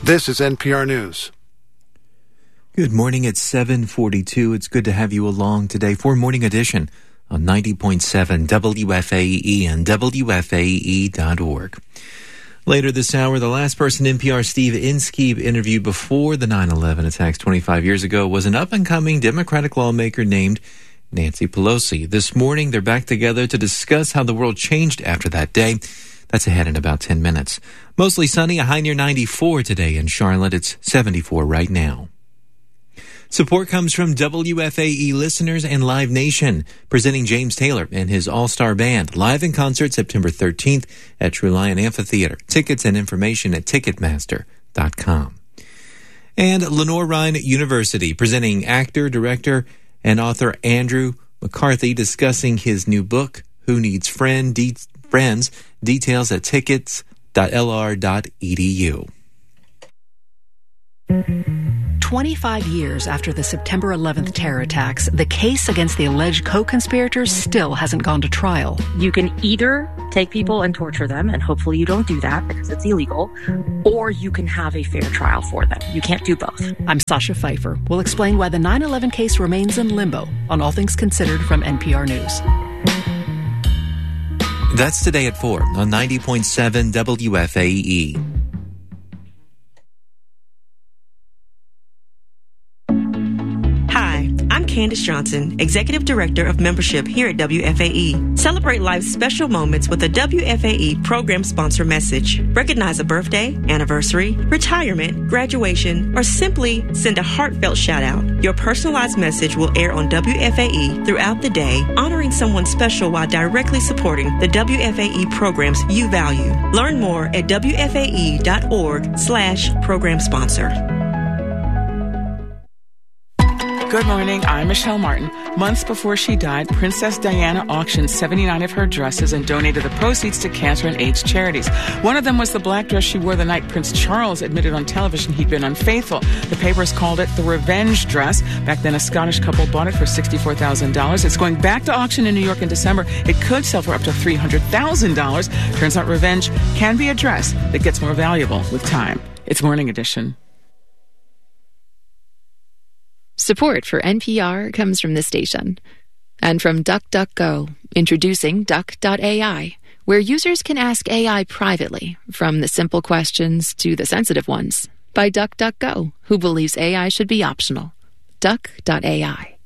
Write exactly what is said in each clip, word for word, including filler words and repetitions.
This is N P R News. Good morning. It's seven forty-two. It's good to have you along today for Morning Edition on ninety point seven W F A E and W F A E dot org. Later this hour, the last person N P R's Steve Inskeep interviewed before the nine eleven attacks twenty-five years ago was an up-and-coming Democratic lawmaker named Nancy Pelosi. This morning, they're back together to discuss how the world changed after that day. That's ahead in about ten minutes. Mostly sunny, a high near ninety-four today in Charlotte. It's seventy-four right now. Support comes from W F A E listeners and Live Nation, presenting James Taylor and his all-star band live in concert September thirteenth at True Lion Amphitheater. Tickets and information at Ticketmaster dot com. And Lenore Ryan University, presenting actor, director, and author Andrew McCarthy, discussing his new book, Who Needs Friend? De- Friends? Details at tickets dot L R dot E D U. twenty-five years after the September eleventh terror attacks, the case against the alleged co-conspirators still hasn't gone to trial. You can either take people and torture them, and hopefully you don't do that because it's illegal, or you can have a fair trial for them. You can't do both. I'm Sasha Pfeiffer. We'll explain why the nine eleven case remains in limbo on All Things Considered from N P R News. That's today at four on ninety point seven W F A E. I'm Candace Johnson, Executive Director of Membership here at W F A E. Celebrate life's special moments with a W F A E program sponsor message. Recognize a birthday, anniversary, retirement, graduation, or simply send a heartfelt shout out. Your personalized message will air on W F A E throughout the day, honoring someone special while directly supporting the W F A E programs you value. Learn more at W F A E dot org slash program sponsor. Good morning, I'm Michelle Martin. Months before she died, Princess Diana auctioned seventy-nine of her dresses and donated the proceeds to cancer and AIDS charities. One of them was the black dress she wore the night Prince Charles admitted on television he'd been unfaithful. The papers called it the revenge dress. Back then, a Scottish couple bought it for sixty-four thousand dollars. It's going back to auction in New York in December. It could sell for up to three hundred thousand dollars. Turns out revenge can be a dress that gets more valuable with time. It's Morning Edition. Support for N P R comes from this station. And from DuckDuckGo, introducing Duck dot A I, where users can ask A I privately, from the simple questions to the sensitive ones, by DuckDuckGo, who believes A I should be optional. Duck dot A I.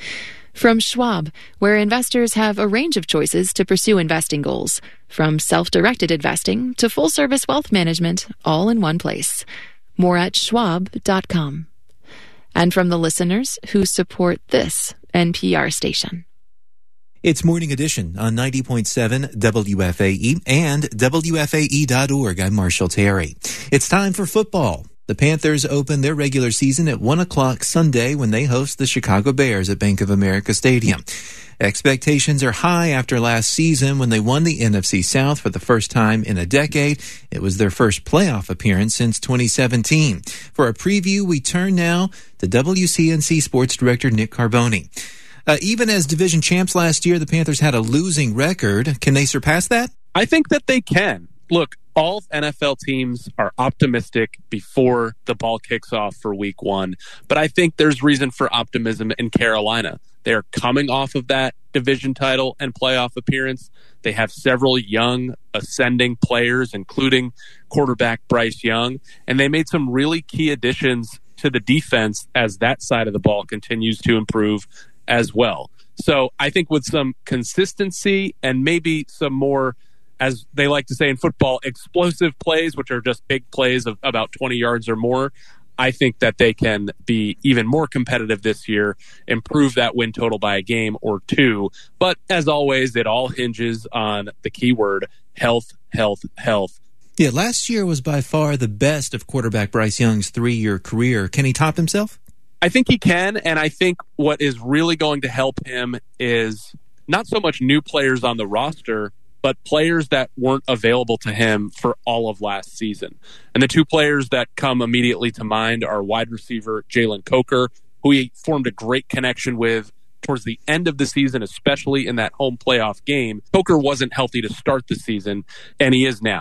From Schwab, where investors have a range of choices to pursue investing goals, from self-directed investing to full-service wealth management, all in one place. More at schwab dot com. And from the listeners who support this N P R station. It's Morning Edition on ninety point seven W F A E and W F A E dot org. I'm Marshall Terry. It's time for football. The Panthers open their regular season at one o'clock Sunday when they host the Chicago Bears at Bank of America Stadium. Expectations are high after last season when they won the N F C South for the first time in a decade. It was their first playoff appearance since twenty seventeen. For a preview, we turn now to W C N C Sports Director Nick Carboni. Uh, even as division champs last year, the Panthers had a losing record. Can they surpass that? I think that they can. Look, all N F L teams are optimistic before the ball kicks off for week one, but I think there's reason for optimism in Carolina. They're coming off of that division title and playoff appearance. They have several young ascending players, including quarterback Bryce Young, and they made some really key additions to the defense as that side of the ball continues to improve as well. So I think with some consistency and maybe some more, as they like to say in football, explosive plays, which are just big plays of about twenty yards or more, I think that they can be even more competitive this year, improve that win total by a game or two. But as always, it all hinges on the keyword health, health, health. Yeah, last year was by far the best of quarterback Bryce Young's three-year career. Can he top himself? I think he can, and I think what is really going to help him is not so much new players on the roster, but players that weren't available to him for all of last season. And the two players that come immediately to mind are wide receiver Jalen Coker, who he formed a great connection with towards the end of the season, especially in that home playoff game. Coker wasn't healthy to start the season, and he is now.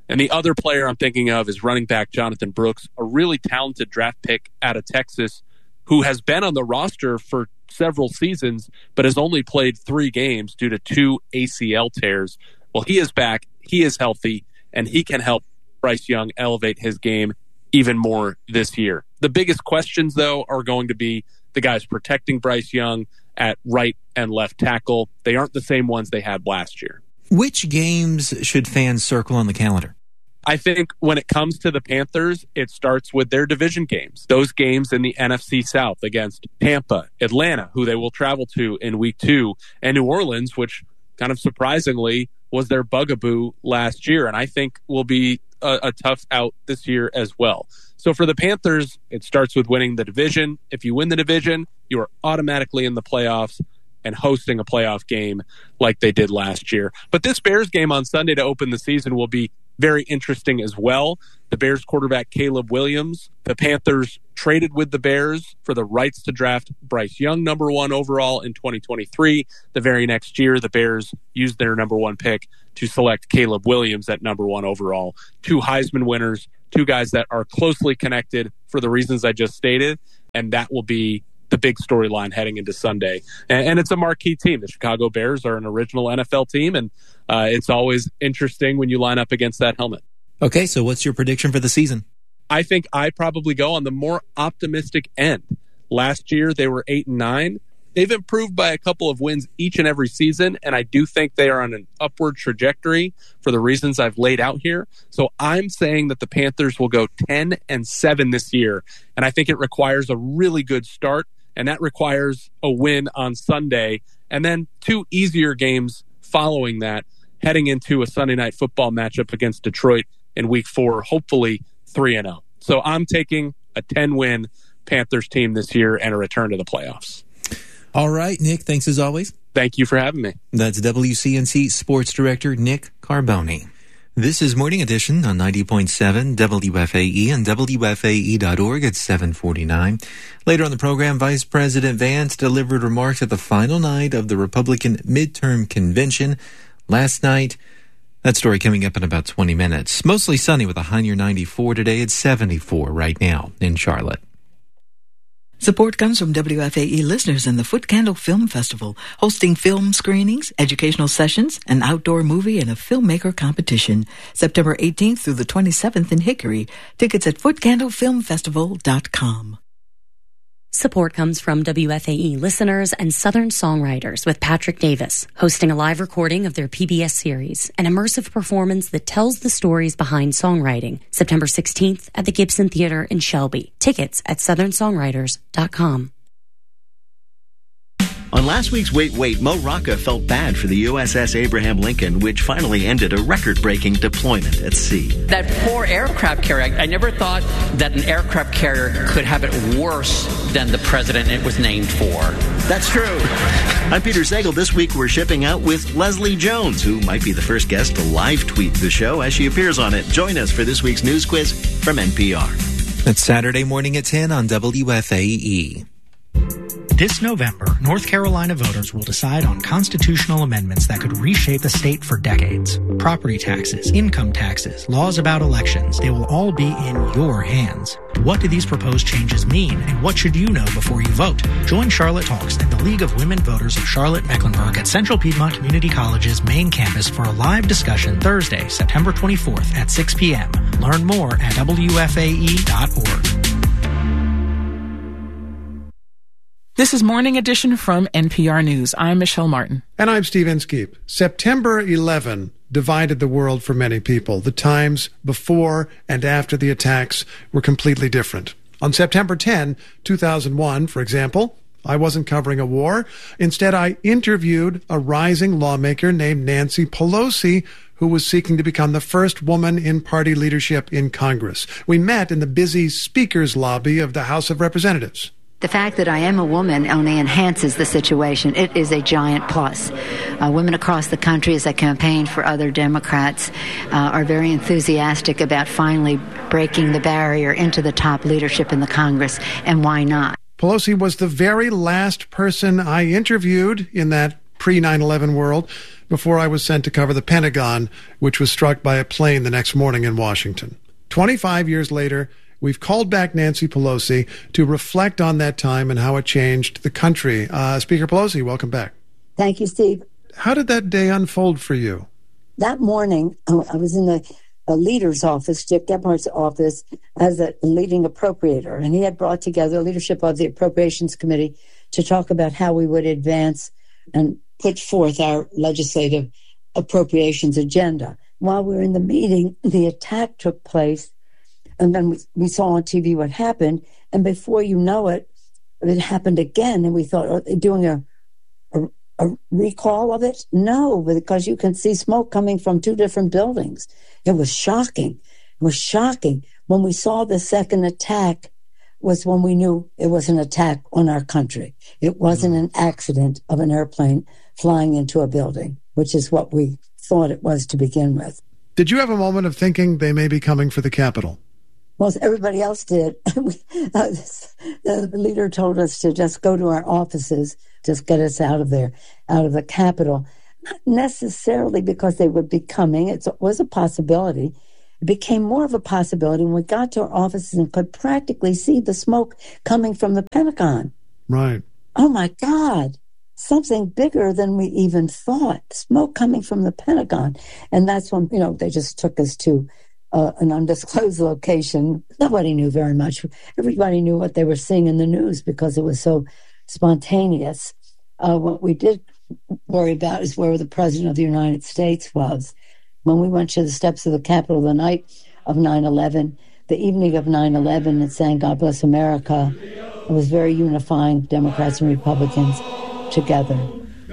And the other player I'm thinking of is running back Jonathan Brooks, a really talented draft pick out of Texas who has been on the roster for several seasons, but has only played three games due to two A C L tears. Well, he is back, he is healthy, and he can help Bryce Young elevate his game even more this year. The biggest questions, though, are going to be the guys protecting Bryce Young at right and left tackle. They aren't the same ones they had last year. Which games should fans circle on the calendar? I think when it comes to the Panthers, it starts with their division games. Those games in the N F C South against Tampa, Atlanta, who they will travel to in week two, and New Orleans, which kind of surprisingly was their bugaboo last year, and I think will be a, a tough out this year as well. So for the Panthers, it starts with winning the division. If you win the division, you are automatically in the playoffs and hosting a playoff game like they did last year. But this Bears game on Sunday to open the season will be very interesting as well. The Bears quarterback Caleb Williams, the Panthers traded with the Bears for the rights to draft Bryce Young number one overall in twenty twenty-three. The very next year, the Bears used their number one pick to select Caleb Williams at number one overall. Two Heisman winners, two guys that are closely connected for the reasons I just stated, and that will be the big storyline heading into Sunday. And, and it's a marquee team. The Chicago Bears are an original N F L team, and uh, it's always interesting when you line up against that helmet. Okay, so what's your prediction for the season? I think I probably go on the more optimistic end. Last year, they were eight and nine. They've improved by a couple of wins each and every season, and I do think they are on an upward trajectory for the reasons I've laid out here. So I'm saying that the Panthers will go ten and seven this year, and I think it requires a really good start, and that requires a win on Sunday, and then two easier games following that, heading into a Sunday night football matchup against Detroit in week four, hopefully three and oh. So I'm taking a ten-win Panthers team this year and a return to the playoffs. All right, Nick, thanks as always. Thank you for having me. That's W C N C Sports Director Nick Carboni. This is Morning Edition on ninety point seven W F A E and W F A E dot org at seven forty-nine. Later on the program, Vice President Vance delivered remarks at the final night of the Republican midterm convention last night. That story coming up in about twenty minutes. Mostly sunny with a high near ninety-four today. It's seventy-four right now in Charlotte. Support comes from W F A E listeners in the Foot Candle Film Festival, hosting film screenings, educational sessions, an outdoor movie, and a filmmaker competition. September eighteenth through the twenty-seventh in Hickory. Tickets at foot candle film festival dot com. Support comes from W F A E listeners and Southern Songwriters with Patrick Davis, hosting a live recording of their P B S series, an immersive performance that tells the stories behind songwriting, September sixteenth at the Gibson Theater in Shelby. Tickets at southern songwriters dot com. On last week's Wait Wait, Mo Rocca felt bad for the U S S Abraham Lincoln, which finally ended a record-breaking deployment at sea. That poor aircraft carrier, I never thought that an aircraft carrier could have it worse than the president it was named for. That's true. I'm Peter Sagal. This week we're shipping out with Leslie Jones, who might be the first guest to live tweet the show as she appears on it. Join us for this week's news quiz from N P R. It's Saturday morning at ten on W F A E. This November, North Carolina voters will decide on constitutional amendments that could reshape the state for decades. Property taxes, income taxes, laws about elections, they will all be in your hands. What do these proposed changes mean, and what should you know before you vote? Join Charlotte Talks and the League of Women Voters of Charlotte-Mecklenburg at Central Piedmont Community College's main campus for a live discussion Thursday, September twenty-fourth at six p.m. Learn more at W F A E dot org. This is Morning Edition from N P R News. I'm Michelle Martin. And I'm Steve Inskeep. September eleventh divided the world for many people. The times before and after the attacks were completely different. On September tenth, two thousand one, for example, I wasn't covering a war. Instead, I interviewed a rising lawmaker named Nancy Pelosi, who was seeking to become the first woman in party leadership in Congress. We met in the busy speaker's lobby of the House of Representatives. The fact that I am a woman only enhances the situation. It is a giant plus. Uh, women across the country, as I campaign for other Democrats, uh, are very enthusiastic about finally breaking the barrier into the top leadership in the Congress, and why not? Pelosi was the very last person I interviewed in that pre nine eleven world before I was sent to cover the Pentagon, which was struck by a plane the next morning in Washington. twenty-five years later, we've called back Nancy Pelosi to reflect on that time and how it changed the country. Uh, Speaker Pelosi, welcome back. Thank you, Steve. How did that day unfold for you? That morning, I was in the a leader's office, Dick Gephardt's office, as a leading appropriator. And he had brought together leadership of the Appropriations Committee to talk about how we would advance and put forth our legislative appropriations agenda. While we were in the meeting, the attack took place, and then we, we saw on T V what happened. And before you know it, it happened again. And we thought, are they doing a, a A recall of it? No, because you can see smoke coming from two different buildings. It was shocking. It was shocking. When we saw the second attack was when we knew it was an attack on our country. It wasn't an accident of an airplane flying into a building, which is what we thought it was to begin with. Did you have a moment of thinking they may be coming for the Capitol? Well, everybody else did. The leader told us to just go to our offices, just get us out of there, out of the Capitol. Not necessarily because they would be coming. It was a possibility. It became more of a possibility when we got to our offices and could practically see the smoke coming from the Pentagon. Right. Oh, my God. Something bigger than we even thought. Smoke coming from the Pentagon. And that's when, you know, they just took us to Uh, an undisclosed location. Nobody knew very much. Everybody knew what they were seeing in the news because it was so spontaneous. Uh, what we did worry about is where the President of the United States was. When we went to the steps of the Capitol the night of nine eleven, the evening of nine eleven, and sang God Bless America, it was very unifying, Democrats and Republicans together.